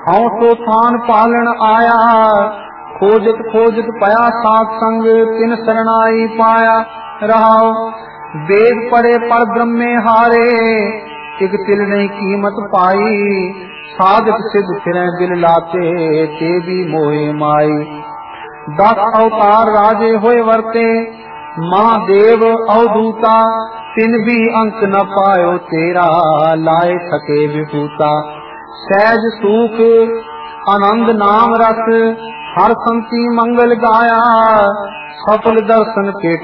ਹਉ ਸੋ ਥਾਨ ਪਾਲਣ ਆਇਆ, खोजत खोजत पया सात संग, तिन शरणाई पाया रहाओ। वेद पढ़े पर ब्रह्मे हारे, एक तिल नहीं कीमत पाई, साधक सिद्ध फिरें दिल लाते, ते भी मोहे माई। 10 अवतार राजे होए वर्ते, महादेव अवधूता, तिन भी अंक न पायो तेरा, लाए थके विभूता। सहज सुख आनंद नाम रस, हर संति मंगल गाया, सफल दर्शन के